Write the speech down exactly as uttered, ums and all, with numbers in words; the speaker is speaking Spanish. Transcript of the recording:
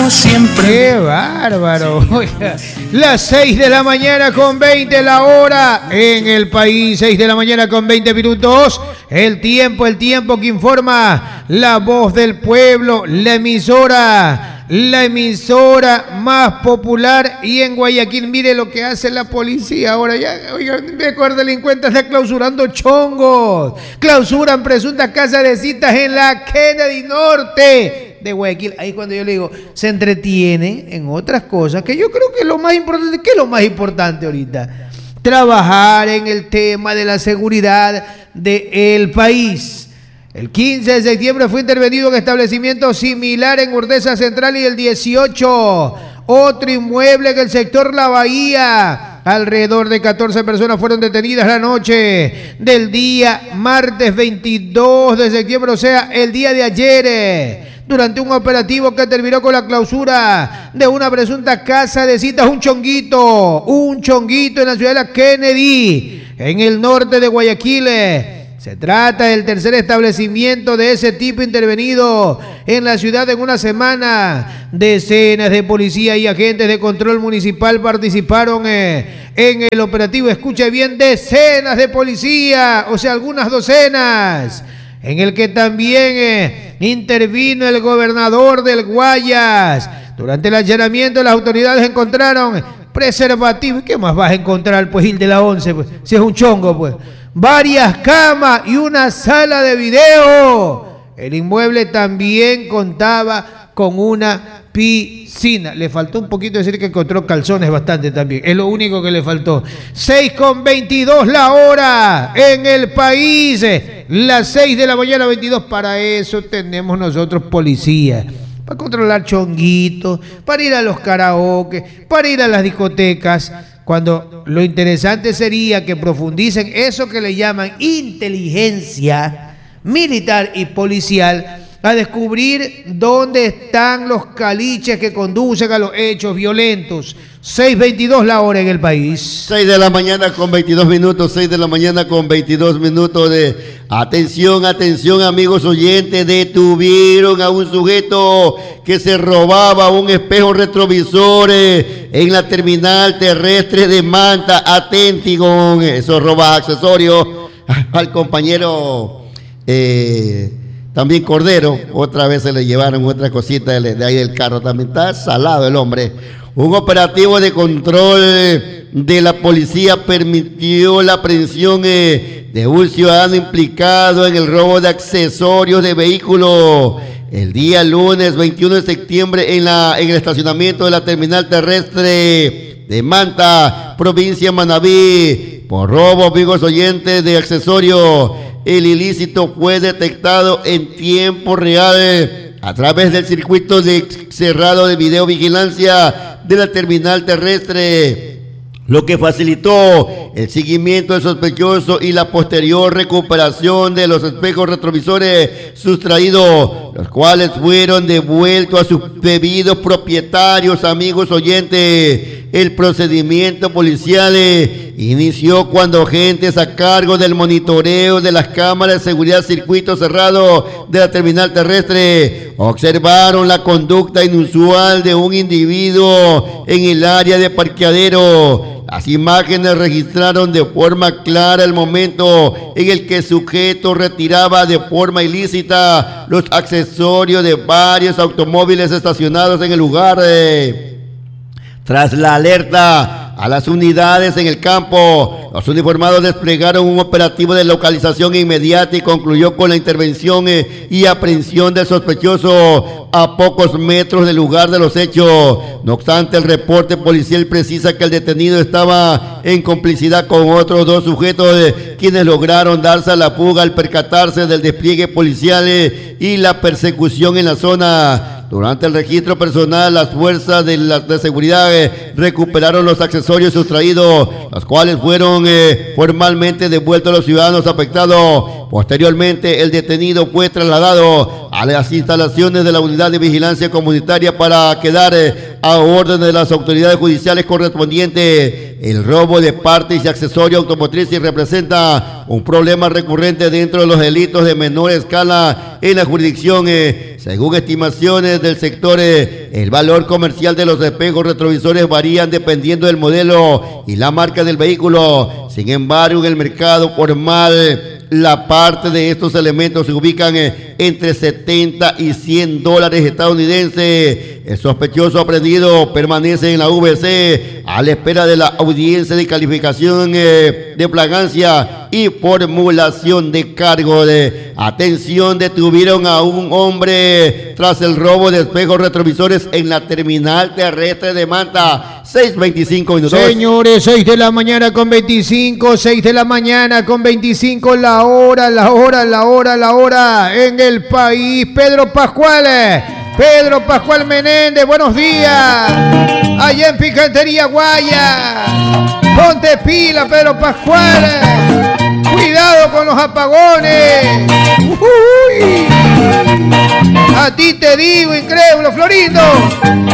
lado siempre. ¡Qué bárbaro! Oiga, las seis de la mañana con veinte la hora en el país, seis de la mañana con veinte minutos. El tiempo, el tiempo que informa La Voz del Pueblo, la emisora, la emisora más popular. Y en Guayaquil, mire lo que hace la policía ahora. Ya, oiga, mejor delincuentes está clausurando chongos. Clausuran presuntas casas de citas en la Kennedy Norte de Guayaquil. Ahí cuando yo le digo, se entretienen en otras cosas que yo creo que es lo más importante. ¿Qué es lo más importante ahorita? Trabajar en el tema de la seguridad del país. El quince de septiembre fue intervenido un establecimiento similar en Urdesa Central, y el dieciocho otro inmueble en el sector La Bahía. Alrededor de catorce personas fueron detenidas la noche del día martes veintidós de septiembre, o sea, el día de ayer, durante un operativo que terminó con la clausura de una presunta casa de citas, un chonguito, un chonguito en la ciudad de la Kennedy, en el norte de Guayaquil. Se trata del tercer establecimiento de ese tipo intervenido en la ciudad en una semana. Decenas de policías y agentes de control municipal participaron eh, en el operativo. Escuche bien, decenas de policías, o sea, algunas docenas, en el que también eh, intervino el gobernador del Guayas. Durante el allanamiento, las autoridades encontraron preservativos. ¿Qué más vas a encontrar, pues, Gil de la Once? Pues, si es un chongo, pues. Varias camas y una sala de video. El inmueble también contaba con una piscina. Le faltó un poquito decir que encontró calzones bastante también. Es lo único que le faltó. seis con veintidós la hora en el país. Las seis de la mañana veintidós. Para eso tenemos nosotros policías. Para controlar chonguitos, para ir a los karaoke, para ir a las discotecas. Cuando lo interesante sería que profundicen eso que le llaman inteligencia militar y policial, a descubrir dónde están los caliches que conducen a los hechos violentos. seis veintidós la hora en el país. seis de la mañana con veintidós minutos, seis de la mañana con veintidós minutos de... Atención, atención, amigos oyentes, detuvieron a un sujeto que se robaba un espejo retrovisor eh, en la terminal terrestre de Manta. Atenti con esos robas accesorios. Al compañero eh, también Cordero, otra vez se le llevaron otra cosita de, de ahí del carro, también está salado el hombre. Un operativo de control de la policía permitió la aprehensión eh, de un ciudadano implicado en el robo de accesorios de vehículo el día lunes veintiuno de septiembre en, la, en el estacionamiento de la terminal terrestre de Manta, provincia de Manabí. Por robo, amigos oyentes, de accesorios, el ilícito fue detectado en tiempo real a través del circuito de cerrado de videovigilancia de la terminal terrestre, lo que facilitó el seguimiento del sospechoso y la posterior recuperación de los espejos retrovisores sustraídos, los cuales fueron devueltos a sus debidos propietarios. Amigos oyentes, el procedimiento policial inició cuando agentes a cargo del monitoreo de las cámaras de seguridad circuito cerrado de la terminal terrestre observaron la conducta inusual de un individuo en el área de parqueadero. Las imágenes registraron de forma clara el momento en el que el sujeto retiraba de forma ilícita los accesorios de varios automóviles estacionados en el lugar. Eh. Tras la alerta a las unidades en el campo, los uniformados desplegaron un operativo de localización inmediata y concluyó con la intervención eh, y aprehensión del sospechoso a pocos metros del lugar de los hechos. No obstante, el reporte policial precisa que el detenido estaba en complicidad con otros dos sujetos, eh, quienes lograron darse a la fuga al percatarse del despliegue policial eh, y la persecución en la zona. Durante el registro personal, las fuerzas de, la, de seguridad eh, recuperaron los accesorios sustraídos, los cuales fueron eh, formalmente devueltos a los ciudadanos afectados. Posteriormente, el detenido fue trasladado a las instalaciones de la Unidad de Vigilancia Comunitaria para quedar eh, a orden de las autoridades judiciales correspondientes. el robo de partes y accesorios automotrices representa un problema recurrente dentro de los delitos de menor escala en la jurisdicción. Eh, según estimaciones del sector, eh, el valor comercial de los espejos retrovisores varían dependiendo del modelo y la marca del vehículo. Sin embargo, en el mercado formal, la parte de estos elementos se ubican eh, entre setenta y cien dólares estadounidenses. El sospechoso aprehendido permanece en la V C a la espera de la audiencia de calificación eh, de flagrancia y formulación de cargo. De atención, detuvieron a un hombre tras el robo de espejos retrovisores en la terminal terrestre de Manta. seis veinticinco minutos. Señores, seis de la mañana con veinticinco, seis de la mañana con veinticinco, la hora, la hora, la hora, la hora en el país. Pedro Pascual, Pedro Pascual Menéndez, buenos días. Allá en Picantería Guaya. Ponte pila, Pedro Pascual. Cuidado con los apagones. Uy. A ti te digo, incrédulo, Florindo.